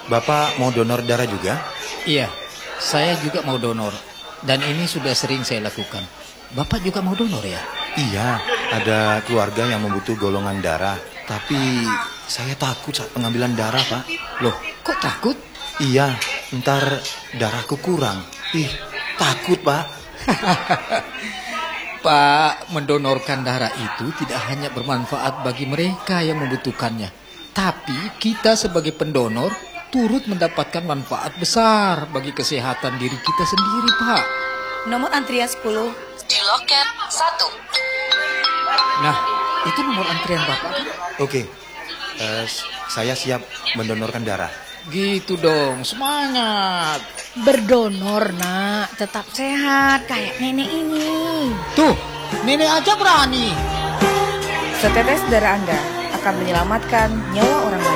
Bapak mau donor darah juga? Iya, saya juga mau donor. Dan ini sudah sering saya lakukan. Bapak juga mau donor ya? Iya, ada keluarga yang membutuh golongan darah. Tapi saya takut saat pengambilan darah, Pak. Loh, kok takut? Iya, ntar darahku kurang. Takut, Pak. Pak, mendonorkan darah itu tidak hanya bermanfaat bagi mereka yang membutuhkannya, tapi kita sebagai pendonor turut mendapatkan manfaat besar bagi kesehatan diri kita sendiri, Pak. Nomor antrian 10 Di loket 1. Nah, itu nomor antrian Bapak kan? Oke, saya siap mendonorkan darah. Gitu dong, semangat. Berdonor, nak. Tetap sehat kayak nenek ini. Tuh, nenek aja berani. Setetes darah Anda akan menyelamatkan nyawa orang lain.